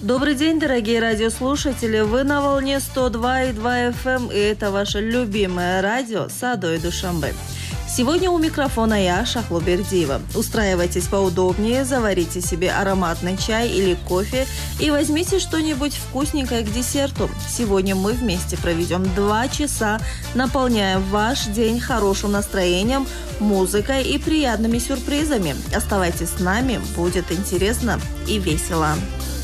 Добрый день, дорогие радиослушатели. Вы на волне 102,2 FM, и это ваше любимое радио «Садо и Душанбе». Сегодня у микрофона я, Шахлобердиева. Устраивайтесь поудобнее, заварите себе ароматный чай или кофе и возьмите что-нибудь вкусненькое к десерту. Сегодня мы вместе проведем 2 часа, наполняя ваш день хорошим настроением, музыкой и приятными сюрпризами. Оставайтесь с нами, будет интересно и весело.